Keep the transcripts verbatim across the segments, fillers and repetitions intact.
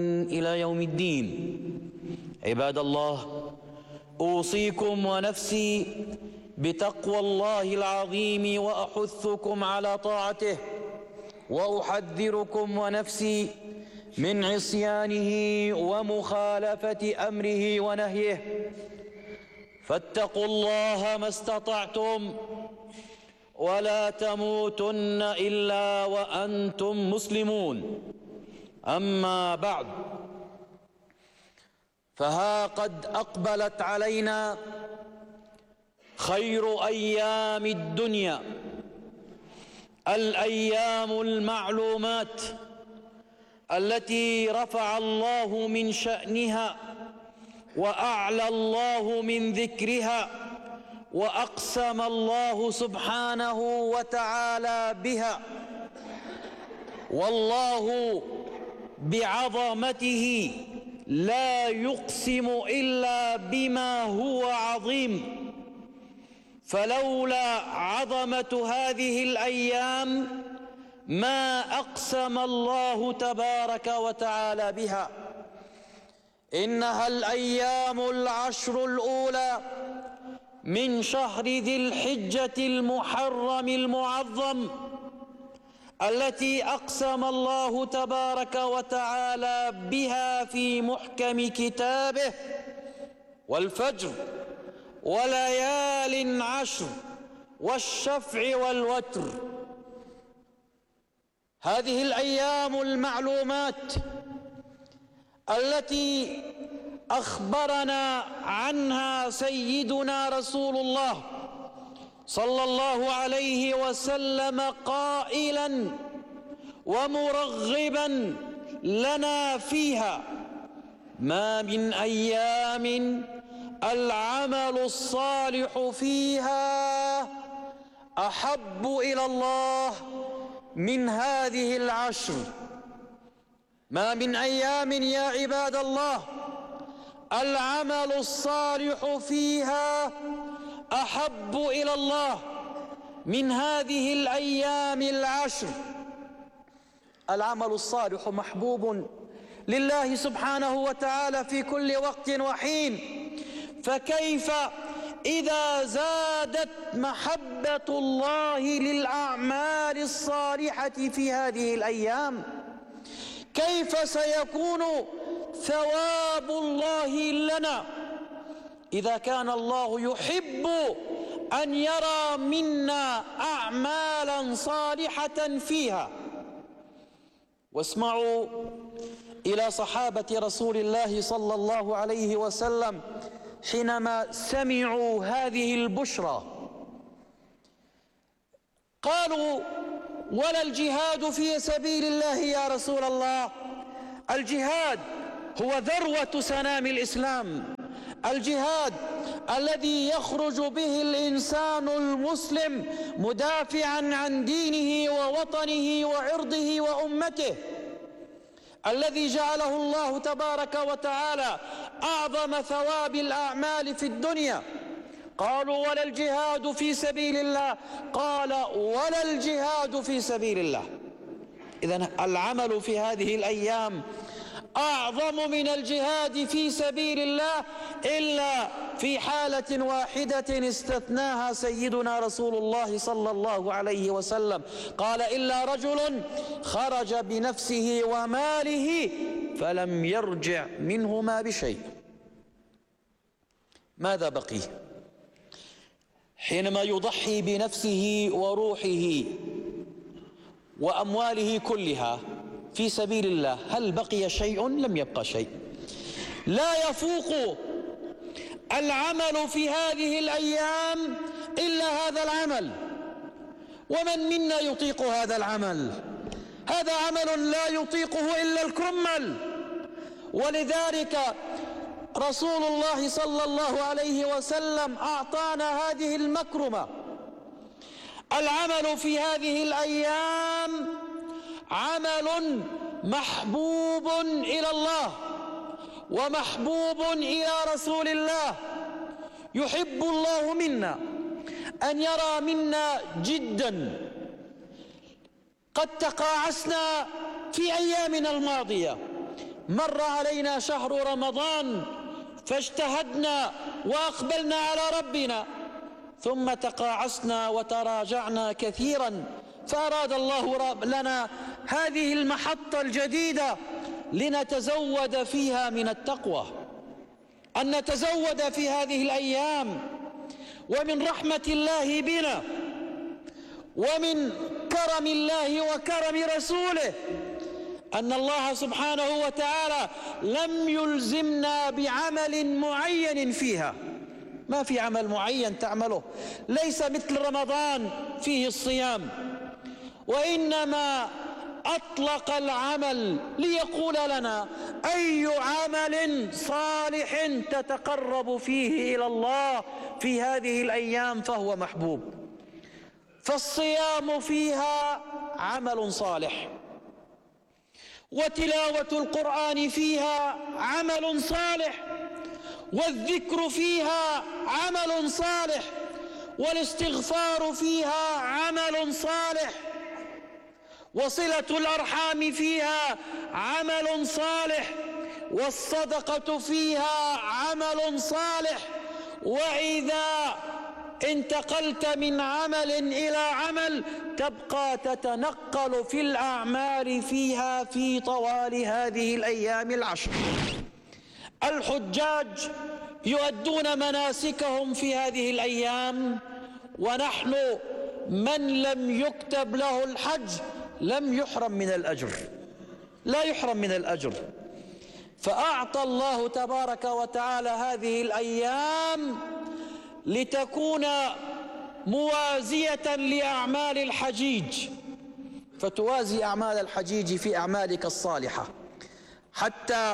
إلى يوم الدين. عباد الله، أوصيكم ونفسي بتقوى الله العظيم وأحثكم على طاعته، وأحذركم ونفسي من عصيانه ومخالفة أمره ونهيه، فاتقوا الله ما استطعتم ولا تموتن إلا وأنتم مسلمون. أما بعد، فها قد أقبلت علينا خير أيام الدنيا، الأيام المعلومات التي رفع الله من شأنها وأعلى الله من ذكرها، وأقسم الله سبحانه وتعالى بها، والله بعظمته لا يقسم إلا بما هو عظيم، فلولا عظمة هذه الأيام ما أقسم الله تبارك وتعالى بها. إنها الأيام العشر الأولى من شهر ذي الحجة المحرم المعظم، التي أقسم الله تبارك وتعالى بها في محكم كتابه: والفجر وليال عشر والشفع والوتر. هذه الأيام المعلومات التي أخبرنا عنها سيدنا رسول الله صلى الله عليه وسلم قائلا ومرغبا لنا فيها: ما من أيام العمل الصالح فيها أحب إلى الله من هذه العشر. ما من أيام يا عباد الله العمل الصالح فيها أحب إلى الله من هذه الأيام العشر. العمل الصالح محبوب لله سبحانه وتعالى في كل وقت وحين، فكيف إذا زادت محبة الله للأعمال الصالحة في هذه الأيام؟ كيف سيكون ثواب الله لنا إذا كان الله يحب أن يرى منا أعمالا صالحة فيها؟ واسمعوا إلى صحابة رسول الله صلى الله عليه وسلم حينما سمعوا هذه البشرى قالوا: ولا الجهاد في سبيل الله يا رسول الله؟ الجهاد هو ذروة سنام الإسلام، الجهاد الذي يخرج به الإنسان المسلم مدافعا عن دينه ووطنه وعرضه وأمته، الذي جعله الله تبارك وتعالى أعظم ثواب الأعمال في الدنيا. قالوا: ولا الجهاد في سبيل الله؟ قال: ولا الجهاد في سبيل الله. إذن العمل في هذه الأيام أعظم من الجهاد في سبيل الله، إلا في حالة واحدة استثناها سيدنا رسول الله صلى الله عليه وسلم، قال: إلا رجل خرج بنفسه وماله فلم يرجع منهما بشيء. ماذا بقي؟ حينما يضحي بنفسه وروحه وأمواله كلها في سبيل الله، هل بقي شيء؟ لم يبقى شيء. لا يفوق العمل في هذه الأيام إلا هذا العمل، ومن منا يطيق هذا العمل؟ هذا عمل لا يطيقه إلا الكمل. ولذلك رسول الله صلى الله عليه وسلم أعطانا هذه المكرمة. العمل في هذه الأيام عمل محبوب إلى الله ومحبوب إلى رسول الله. يحب الله منا أن يرى منا جدا. قد تقاعسنا في أيامنا الماضية مر علينا شهر رمضان فاجتهدنا وأقبلنا على ربنا، ثم تقاعسنا وتراجعنا كثيرا، فأراد الله لنا هذه المحطة الجديدة لنتزود فيها من التقوى، أن نتزود في هذه الأيام. ومن رحمة الله بنا ومن كرم الله وكرم رسوله أن الله سبحانه وتعالى لم يلزمنا بعمل معين فيها، ما في عمل معين تعمله، ليس مثل رمضان فيه الصيام، وإنما أطلق العمل ليقول لنا أي عمل صالح تتقرب فيه إلى الله في هذه الأيام فهو محبوب. فالصيام فيها عمل صالح، وتلاوة القرآن فيها عمل صالح، والذكر فيها عمل صالح، والاستغفار فيها عمل صالح، وصلة الأرحام فيها عمل صالح، والصدقة فيها عمل صالح. وإذا انتقلت من عمل إلى عمل تبقى تتنقل في الأعمال فيها في طوال هذه الأيام العشر. الحجاج يؤدون مناسكهم في هذه الأيام، ونحن من لم يكتب له الحج لم يحرم من الأجر، لا يحرم من الأجر. فأعطى الله تبارك وتعالى هذه الأيام لتكون موازية لأعمال الحجيج، فتوازي أعمال الحجيج في أعمالك الصالحة، حتى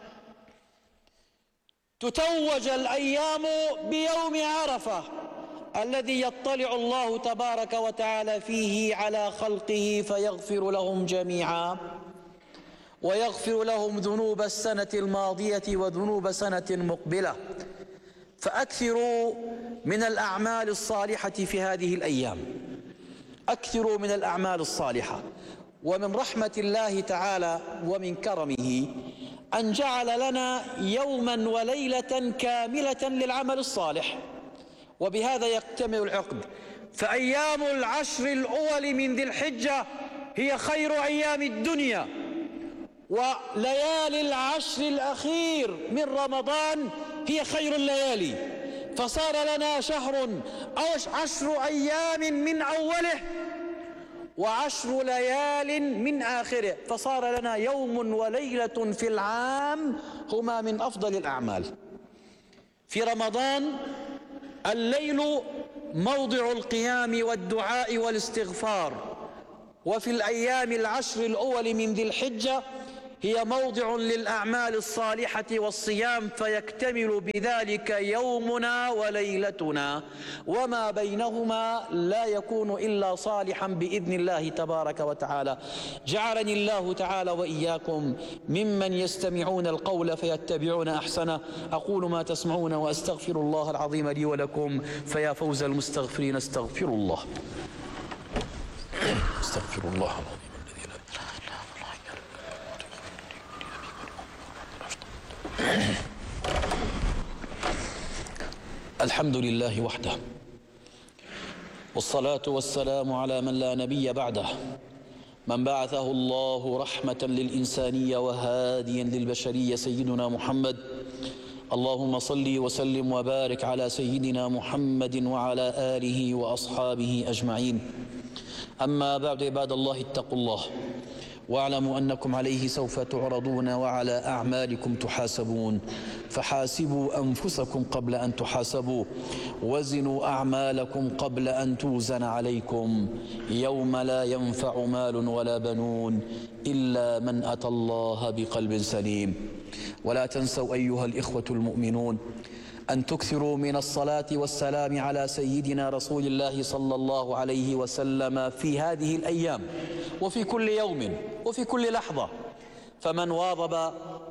تتوج الأيام بيوم عرفة الذي يطلع الله تبارك وتعالى فيه على خلقه فيغفر لهم جميعا، ويغفر لهم ذنوب السنة الماضية وذنوب سنة مقبلة. فأكثروا من الأعمال الصالحة في هذه الأيام، أكثروا من الأعمال الصالحة. ومن رحمة الله تعالى ومن كرمه أن جعل لنا يوما وليلة كاملة للعمل الصالح، وبهذا يكتمل العقد. فأيام العشر الأول من ذي الحجة هي خير أيام الدنيا، وليالي العشر الأخير من رمضان هي خير الليالي. فصار لنا شهر أو عشر أيام من أوله وعشر ليال من آخره، فصار لنا يوم وليلة في العام هما من أفضل الأعمال. في رمضان الليل موضع القيام والدعاء والاستغفار، وفي الأيام العشر الأول من ذي الحجة هي موضع للأعمال الصالحة والصيام، فيكتمل بذلك يومنا وليلتنا، وما بينهما لا يكون إلا صالحا بإذن الله تبارك وتعالى. جعلني الله تعالى وإياكم ممن يستمعون القول فيتبعون أحسنه. أقول ما تسمعون وأستغفر الله العظيم لي ولكم، فيا فوز المستغفرين استغفر الله. استغفر الله العظيم. الحمد لله وحده، والصلاة والسلام على من لا نبي بعده، من بعثه الله رحمة للإنسانية وهاديا للبشرية، سيدنا محمد. اللهم صل وسلم وبارك على سيدنا محمد وعلى آله وأصحابه أجمعين. أما بعد، عباد الله اتقوا الله واعلموا أنكم عليه سوف تعرضون وعلى أعمالكم تحاسبون، فحاسبوا أنفسكم قبل أن تحاسبوا، وزنوا أعمالكم قبل أن توزن عليكم، يوم لا ينفع مال ولا بنون إلا من أتى الله بقلب سليم. ولا تنسوا أيها الإخوة المؤمنون أن تكثروا من الصلاة والسلام على سيدنا رسول الله صلى الله عليه وسلم في هذه الأيام وفي كل يوم وفي كل لحظة. فمن واظب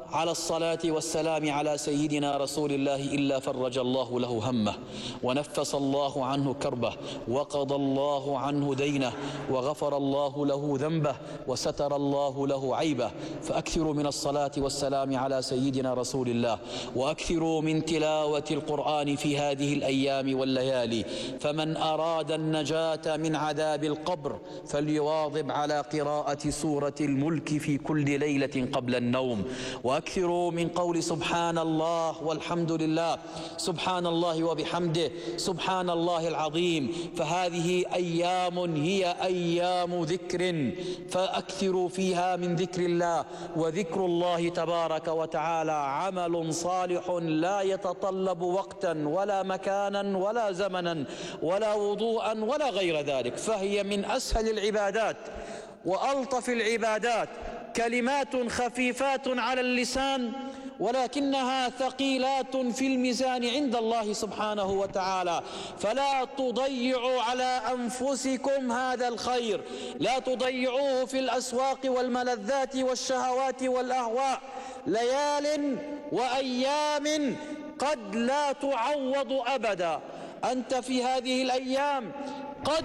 على الصلاة والسلام على سيدنا رسول الله إلا فرج الله له همه، ونفس الله عنه كربه، وقضى الله عنه دينه، وغفر الله له ذنبه، وستر الله له عيبه. فأكثروا من الصلاة والسلام على سيدنا رسول الله، وأكثروا من تلاوة القرآن في هذه الأيام والليالي. فمن أراد النجاة من عذاب القبر فليواظب على قراءة سورة الملك في كل ليلة قبل النوم. وأكثروا من قول سبحان الله والحمد لله، سبحان الله وبحمده، سبحان الله العظيم. فهذه أيام هي أيام ذكر، فأكثروا فيها من ذكر الله. وذكر الله تبارك وتعالى عمل صالح لا يتطلب وقتا ولا مكانا ولا زمنا ولا وضوءا ولا غير ذلك، فهي من أسهل العبادات وألطف العبادات، كلمات خفيفات على اللسان ولكنها ثقيلات في الميزان عند الله سبحانه وتعالى. فلا تضيعوا على أنفسكم هذا الخير، لا تضيعوه في الأسواق والملذات والشهوات والأهواء. ليال وأيام قد لا تعوض أبدا. أنت في هذه الأيام قد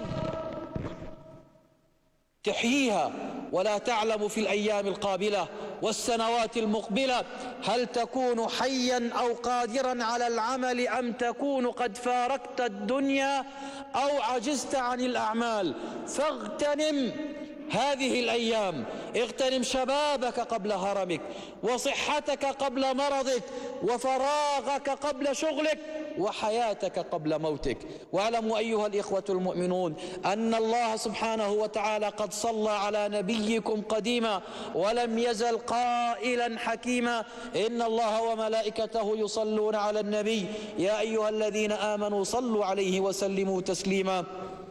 تحييها ولا تعلم في الأيام القابلة والسنوات المقبلة هل تكون حيا أو قادرا على العمل أم تكون قد فارقت الدنيا أو عجزت عن الأعمال. فاغتنم هذه الأيام، اغتنم شبابك قبل هرمك، وصحتك قبل مرضك، وفراغك قبل شغلك، وحياتك قبل موتك. واعلموا أيها الإخوة المؤمنون أن الله سبحانه وتعالى قد صلى على نبيكم قديما ولم يزل قائلا حكيما: إن الله وملائكته يصلون على النبي يا أيها الذين آمنوا صلوا عليه وسلموا تسليما.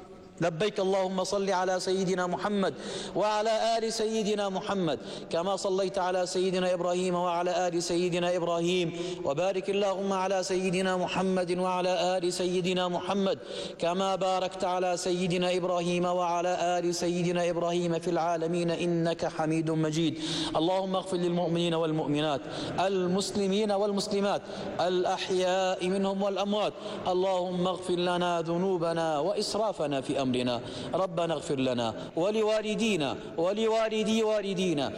لبيك اللهم صل على سيدنا محمد وعلى آل سيدنا محمد كما صليت على سيدنا إبراهيم وعلى آل سيدنا إبراهيم، وبارك اللهم على سيدنا محمد وعلى آل سيدنا محمد كما باركت على سيدنا إبراهيم وعلى آل سيدنا إبراهيم في العالمين إنك حميد مجيد. اللهم اغفر للمؤمنين والمؤمنات، المسلمين والمسلمات، الأحياء منهم والأموات. اللهم اغفر لنا ذنوبنا وإسرافنا في أمرنا. ربنا اغفر لنا ولوالدينا ولوالدي والدينا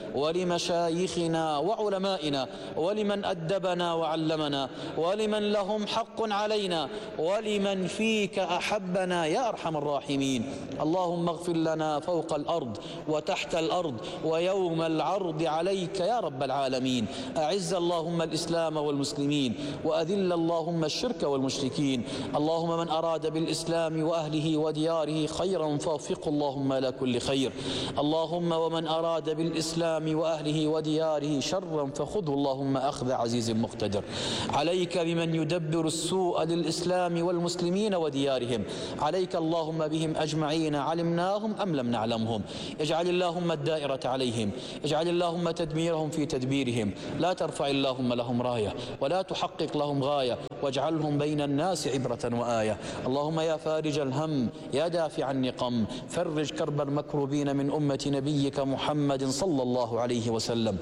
ولمشايخنا وعلمائنا ولمن أدبنا وعلمنا ولمن لهم حق علينا ولمن فيك أحبنا يا أرحم الراحمين. اللهم اغفر لنا فوق الأرض وتحت الأرض ويوم العرض عليك يا رب العالمين. أعز اللهم الإسلام والمسلمين وأذل اللهم الشرك والمشركين. اللهم من أراد بالإسلام وأهله ودياره خيرا فوفقه اللهم إلى كل خير. اللهم ومن أراد بالإسلام وأهله ودياره شرا فخذه اللهم أخذ عزيز مقتدر. عليك بمن يدبر السوء للإسلام والمسلمين وديارهم، عليك اللهم بهم أجمعين علمناهم أم لم نعلمهم. اجعل اللهم الدائرة عليهم، اجعل اللهم تدميرهم في تدبيرهم. لا ترفع اللهم لهم راية ولا تحقق لهم غاية، واجعلهم بين الناس عبرة وآية. اللهم يا فارج الهم يا دافع النقم فرج كرب المكروبين من أمة نبيك محمد صلى الله عليه وسلم.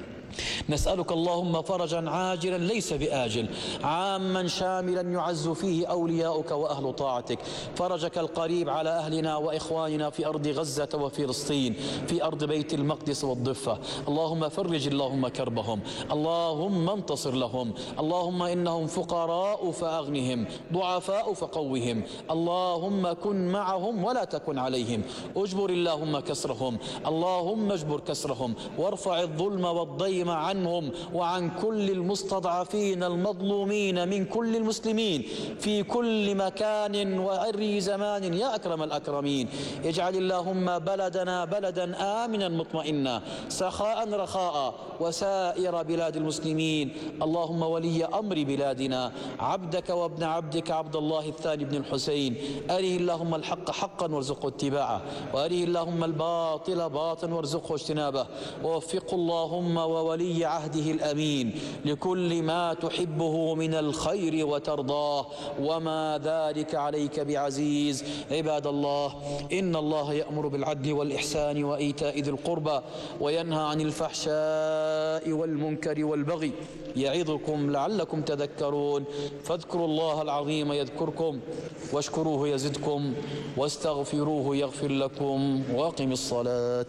نسألك اللهم فرجا عاجلا ليس بآجل، عاما شاملا يعز فيه أولياؤك وأهل طاعتك. فرجك القريب على أهلنا وإخواننا في أرض غزة وفلسطين، في أرض بيت المقدس والضفة. اللهم فرج اللهم كربهم، اللهم انتصر لهم. اللهم إنهم فقراء فأغنهم، ضعفاء فقوهم. اللهم كن معهم ولا تكن عليهم. اجبر اللهم كسرهم، اللهم اجبر كسرهم، وارفع الظلم والضيم عنهم وعن كل المستضعفين المظلومين من كل المسلمين في كل مكان وأي زمان يا أكرم الأكرمين. اجعل اللهم بلدنا بلدا آمنا مطمئنا سخاء رخاء وسائر بلاد المسلمين. اللهم ولي أمر بلادنا عبدك وابن عبدك عبد الله الثاني بن الحسين، أريه اللهم الحق حقا وارزقه اتباعه، وأريه اللهم الباطل باطلا وارزقه اجتنابه، ووفقه اللهم وولي ولي عهده الأمين لكل ما تحبه من الخير وترضاه، وما ذلك عليك بعزيز. عباد الله، إن الله يأمر بالعدل والإحسان وإيتاء ذي القربى وينهى عن الفحشاء والمنكر والبغي يعظكم لعلكم تذكرون. فاذكروا الله العظيم يذكركم واشكروه يزدكم واستغفروه يغفر لكم. واقم الصلاة.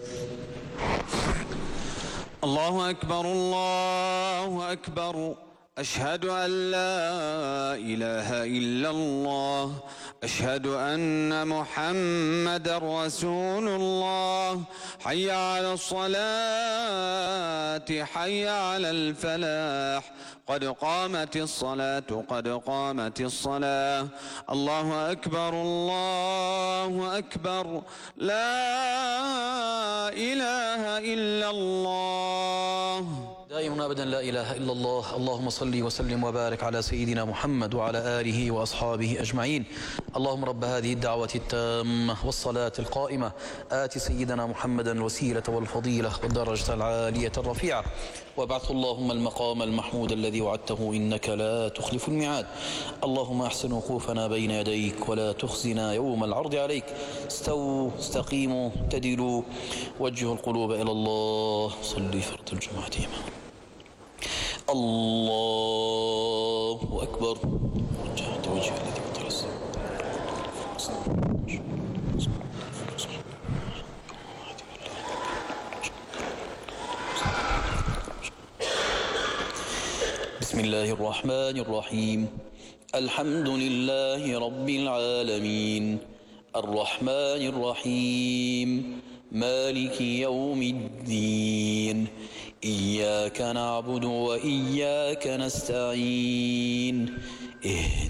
الله أكبر الله أكبر. أشهد أن لا إله إلا الله. أشهد أن محمدا رسول الله. حي على الصلاة حي على الفلاح. قد قامت الصلاة قد قامت الصلاة. الله أكبر الله أكبر. لا إله إلا الله. دائما أبدا لا إله إلا الله. اللهم صل وسلم وبارك على سيدنا محمد وعلى آله وأصحابه أجمعين. اللهم رب هذه الدعوة التامة والصلاة القائمة آت سيدنا محمدا الوسيلة والفضيلة والدرجة العالية الرفيعة، وابعث اللهم المقام المحمود الذي وعدته إنك لا تخلف الميعاد. اللهم أحسن وقوفنا بين يديك ولا تخزنا يوم العرض عليك. استووا استقيموا اعتدلوا وجهوا القلوب إلى الله. صلي فرض الجمعة إمام. الله أكبر. وجهت وجهي الذي فطر السماوات. بسم الله الرحمن الرحيم. الحمد لله رب العالمين الرحمن الرحيم مالك يوم الدين. إياك نعبد وإياك نستعين. اهدنا